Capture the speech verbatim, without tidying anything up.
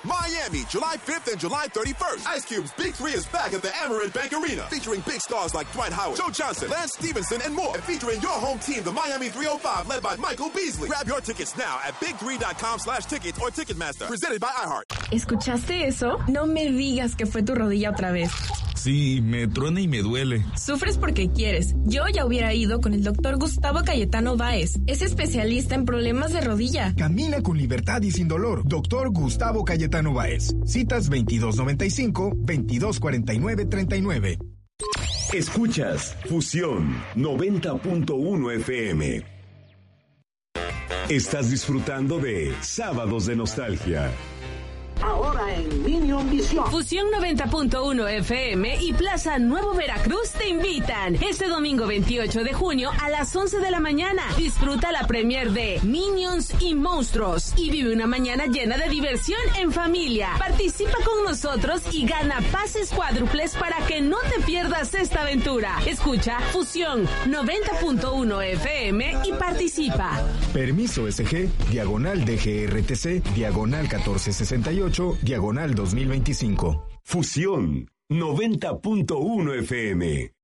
Miami, July fifth and July thirty-first. Ice Cube's Big Three is back at the Amerant Bank Arena, featuring big stars like Dwight Howard, Joe Johnson, Lance Stevenson, and more. And featuring your home team, the Miami three oh five, led by Michael Beasley. Grab your tickets now at big three dot com slash tickets or Ticketmaster. Presented by iHeart. ¿Escuchaste eso? No me digas que fue tu rodilla otra vez. Sí, me truena y me duele. Sufres porque quieres. Yo ya hubiera ido con el doctor Gustavo Cayetano Báez. Es especialista en problemas de rodilla. Camina con libertad y sin dolor. Doctor Gustavo Cayetano Báez. Citas veintidós noventa y cinco, veintidós cuarenta y nueve, treinta y nueve. Escuchas Fusión noventa punto uno F M. Estás disfrutando de Sábados de Nostalgia. Ahora en Minion Visión. Fusión noventa punto uno F M y Plaza Nuevo Veracruz te invitan este domingo veintiocho de junio a las once de la mañana. Disfruta la premier de Minions y Monstruos y vive una mañana llena de diversión en familia. Participa con nosotros y gana pases cuádruples para que no te pierdas esta aventura. Escucha Fusión noventa punto uno F M y participa. Permiso S G, diagonal D G R T C, diagonal catorce sesenta y ocho, diagonal dos mil veinticinco. Fusión noventa punto uno F M.